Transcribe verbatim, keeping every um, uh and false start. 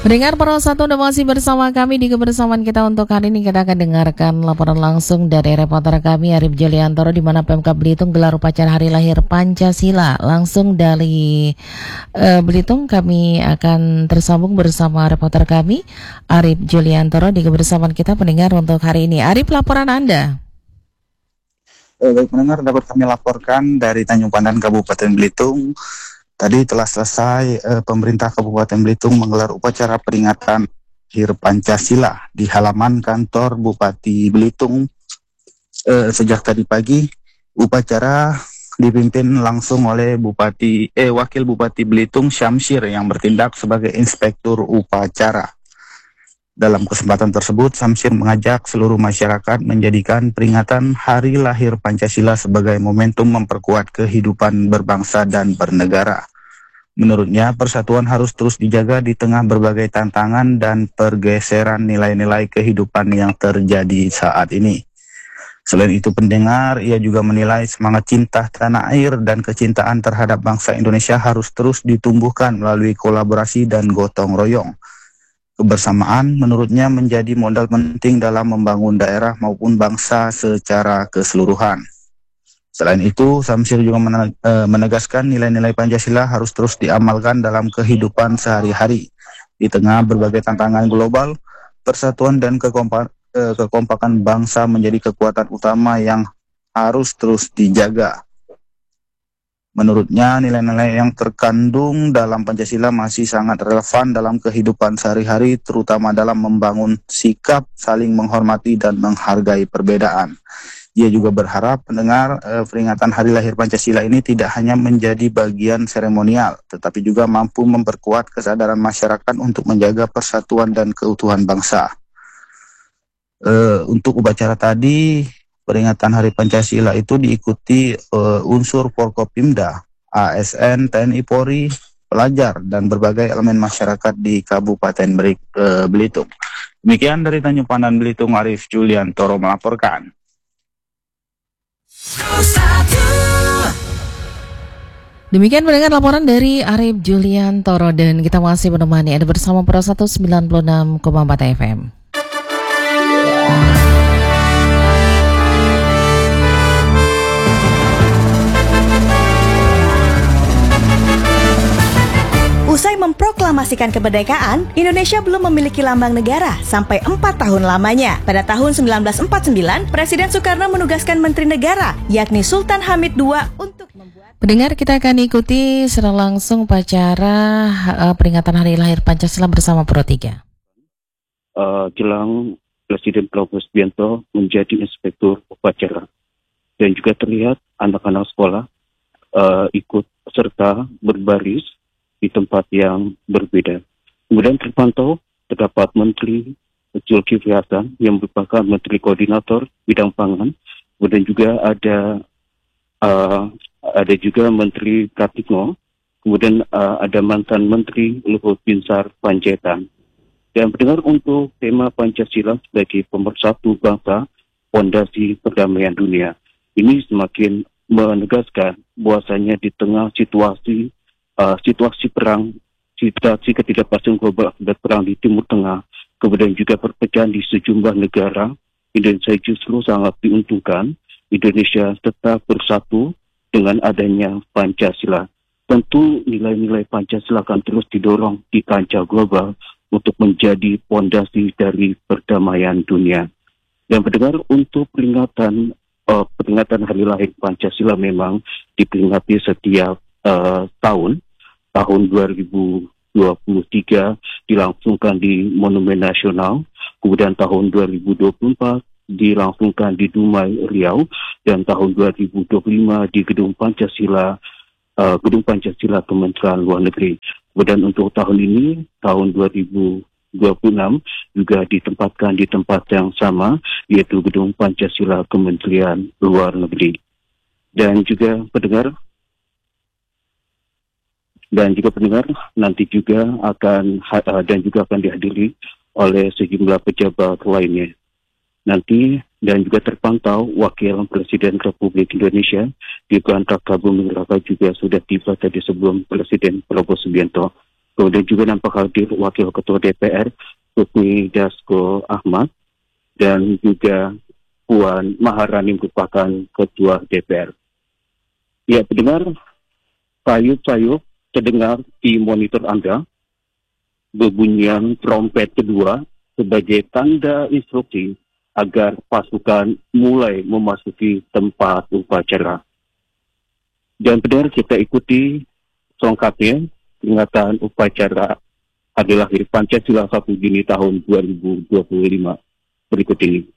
Pendengar Pro satu Anda masih bersama kami di kebersamaan kita untuk hari ini. Kita akan dengarkan laporan langsung dari reporter kami Arif Juliantoro di mana Pemkab Belitung gelar upacara Hari Lahir Pancasila. Langsung dari uh, Belitung kami akan tersambung bersama reporter kami Arif Juliantoro di kebersamaan kita pendengar untuk hari ini. Arif, laporan Anda. Eh, baik pendengar, dapat kami laporkan dari Tanjung Pandan, Kabupaten Belitung. Tadi telah selesai eh, pemerintah Kabupaten Belitung menggelar upacara peringatan Hari Pancasila di halaman kantor Bupati Belitung. Eh, sejak tadi pagi, upacara dipimpin langsung oleh Bupati eh Wakil Bupati Belitung Syamsir yang bertindak sebagai inspektur upacara. Dalam kesempatan tersebut, Syamsir mengajak seluruh masyarakat menjadikan peringatan Hari Lahir Pancasila sebagai momentum memperkuat kehidupan berbangsa dan bernegara. Menurutnya, persatuan harus terus dijaga di tengah berbagai tantangan dan pergeseran nilai-nilai kehidupan yang terjadi saat ini. Selain itu, pendengar, ia juga menilai semangat cinta tanah air dan kecintaan terhadap bangsa Indonesia harus terus ditumbuhkan melalui kolaborasi dan gotong royong. Kebersamaan menurutnya menjadi modal penting dalam membangun daerah maupun bangsa secara keseluruhan. Selain itu, Syamsir juga menegaskan nilai-nilai Pancasila harus terus diamalkan dalam kehidupan sehari-hari. Di tengah berbagai tantangan global, persatuan dan kekompa kekompakan bangsa menjadi kekuatan utama yang harus terus dijaga. Menurutnya, nilai-nilai yang terkandung dalam Pancasila masih sangat relevan dalam kehidupan sehari-hari, terutama dalam membangun sikap saling menghormati dan menghargai perbedaan. Ia juga berharap pendengar eh, peringatan Hari Lahir Pancasila ini tidak hanya menjadi bagian seremonial, tetapi juga mampu memperkuat kesadaran masyarakat untuk menjaga persatuan dan keutuhan bangsa. Eh, untuk upacara tadi, peringatan Hari Pancasila itu diikuti uh, unsur Forkopimda, A S N, T N I Polri, pelajar, dan berbagai elemen masyarakat di Kabupaten Belitung. Demikian dari Tanjung Pandan Belitung, Arif Juliantoro melaporkan. Demikian mendengar laporan dari Arif Juliantoro dan kita masih menemani Anda bersama Pro satu sembilan puluh enam koma empat F M. Usai memproklamasikan kemerdekaan, Indonesia belum memiliki lambang negara sampai empat tahun lamanya. Pada tahun sembilan belas empat puluh sembilan, Presiden Soekarno menugaskan Menteri Negara, yakni Sultan Hamid kedua, untuk membuat... Pendengar, kita akan ikuti secara langsung upacara uh, peringatan Hari Lahir Pancasila bersama Pro tiga. Uh, jelang Presiden Prabowo Subianto menjadi inspektur upacara. Dan juga terlihat anak-anak sekolah uh, ikut serta berbaris di tempat yang berbeda. Kemudian terpantau terdapat Menteri Zulkifli Hasan yang merupakan Menteri Koordinator Bidang Pangan. Kemudian juga ada uh, ada juga Menteri Pratikno. Kemudian uh, ada mantan Menteri Luhut Binsar Panjaitan. Dan pendengar, untuk tema Pancasila sebagai pemersatu bangsa, fondasi perdamaian dunia, ini semakin menegaskan bahwasanya di tengah situasi Uh, situasi perang, situasi ketidakpastian global akibat perang di Timur Tengah, kemudian juga perpecahan di sejumlah negara, Indonesia justru sangat diuntungkan. Indonesia tetap bersatu dengan adanya Pancasila. Tentu nilai-nilai Pancasila akan terus didorong di kancah global untuk menjadi fondasi dari perdamaian dunia. Dan pendengar, untuk peringatan uh, peringatan Hari Lahir Pancasila memang diperingati setiap uh, tahun. Tahun dua ribu dua puluh tiga dilangsungkan di Monumen Nasional, kemudian tahun dua ribu dua puluh empat dilangsungkan di Dumai, Riau, dan tahun dua ribu dua puluh lima di Gedung Pancasila, uh, Gedung Pancasila Kementerian Luar Negeri. Kemudian untuk tahun ini, tahun dua ribu dua puluh enam juga ditempatkan di tempat yang sama, yaitu Gedung Pancasila Kementerian Luar Negeri. Dan juga pendengar, Dan juga pendengar nanti juga akan uh, dan juga akan dihadiri oleh sejumlah pejabat lainnya. Nanti dan juga terpantau Wakil Presiden Republik Indonesia Gibran Raka Buming Raka juga sudah tiba tadi sebelum Presiden Prabowo Subianto. Kemudian juga nampak hadir Wakil Ketua D P R, Sufmi Dasko Ahmad, dan juga Puan Maharani merupakan Ketua D P R. Ya, pendengar, sayup-sayup terdengar di monitor Anda, berbunyian trompet kedua sebagai tanda instruksi agar pasukan mulai memasuki tempat upacara. Dan pendengar, kita ikuti selengkapnya peringatan upacara Hari Lahir Pancasila satu Juni tahun dua ribu dua puluh lima berikut ini.